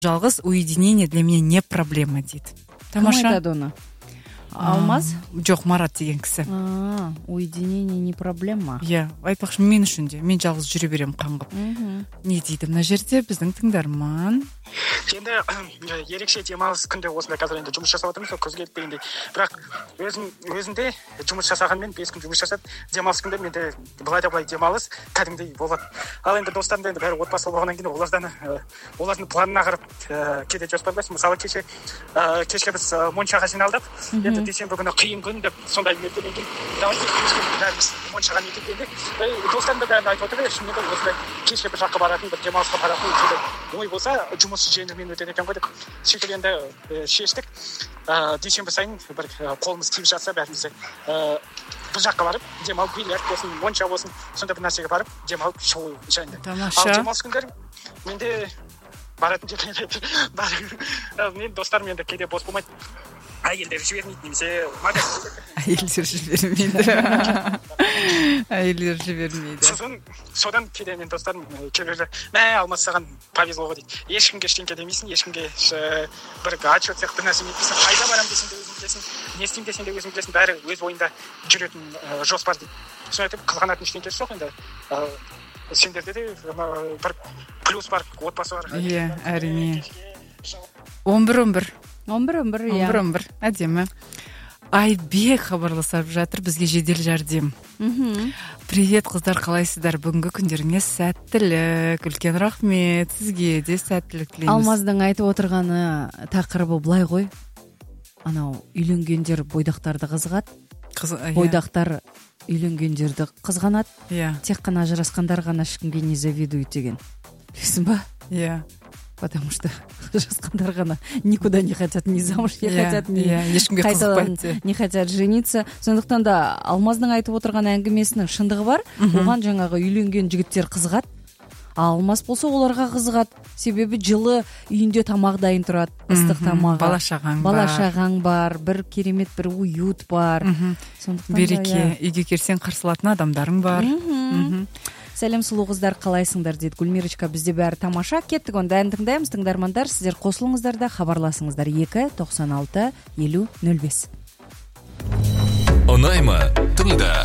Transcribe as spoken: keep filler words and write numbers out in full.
жалғыз уединение для меня не проблема дейді. Тамаша. Кім айтады оны? Алмаз? Жоқ, Марат деген кісі. А, уединение не проблема. Иә, айтпақшы мен үшін де. Мен жалғыз жүре беремін қаңғып. Не дейді мына жерде біздің тыңдарман? Енді ерекше демалыс күнде осындай қазір енді жұмыс жасап отырмыз, күзге кетпегенде. Бірақ өзім өзінде жұмыс жасағанмен бес күн жұмыс жасап, демалыс күнде менде былай да былай демалыс кәдімгідей болады. Ал енді достарым да енді бәрі отбасы болғаннан кейін олардан олардың планына қарап кейде жоспарлайсың. Мысалы кеше кешке біз моншаға жиналдық. Енді дүйсенбі күні қиын күн деп сондай ертеден кейін давайте кешке бәріміз моншаға не кеткенде достарым да бәрін айтып отыр. Шынымен де осындай кешке бір жаққа баратын, бір демалысқа баратын сондай ой болса жұмыс жеңілмен өтеді екен ғой деп сөйтіп енді шештік. Дүйсенбі сайын бір қолымыз тиіп жатса бәріміз бір жаққа барып демалып, бильярд болсын, монша болсын, сондай бір нәрсеге барып демалып шығу жайында. Ал демалыс күндері менде баратын жерлер мен достарым енді кейде бос болмайды. Әйелдер жібермейді немесе магазин. Әйелдер жібермейді. Әйелдер жібермейді. Содан, содан кейде мен достарым кейбіреулер, мә Алмас саған повезло ғой дейді. Ешкімге ештеңке демейсің, ешкімге бір отчет сияқты бір нәрсе етпейсің. Қайда барамын десең де өзің білесің, не істеймін десең де өзің білесің. Бәрі өз ойында жүретін жоспар дейді. Соны айтып қалғанатын ештеңкесі жоқ енді. Сендерде де бір плюс бар, отбасы бар. Иә, әрине. он бір он бір он бір он бір, иә. он бір он бір, әдемі. Айбек хабарласып жатыр, бізге жедел жәрдем. Привет, қыздар, қалайсыздар? Бүгінгі күндеріңе сәттілік. Үлкен рахмет. Сізге де сәттілік тілейміз. Алмаздың айтып отырғаны тақырыбы былай ғой. Анау үйленгендер бойдақтарды қызығады. Бойдақтар үйленгендерді қызғанады. Иә. Тек қана ажырасқандар ғана ешкімге не завидует деген. Білесің ба? Иә. Потому что ажырасқандар ғана никуда не хотят, не замуж не хотят, ешкімге қызықпайды, не хотят жениться. Сондықтан да Алмаздың айтып отырған әңгімесінің шындығы бар. Оған жаңағы үйленген жігіттер қызығады. Алмас болса оларға қызығады. Себебі жылы үйінде тамақ дайын тұрады, ыстық тамақ. Бала-шағаң бар. Бала-шағаң бар, бір керемет бір уют бар. Береке, үйге келсең қарсылатын адамдарың бар. Сәлем сұлу қыздар, қалайсыңдар дейді Гүлмирочка. Бізде бәрі тамаша. Кеттік, онда ән тыңдаймыз. Тыңдармандар, сіздер қосылыңыздар да хабарласыңыздар. екі тоқсан алты елу нөл бес. Ұнай ма? Тыңда.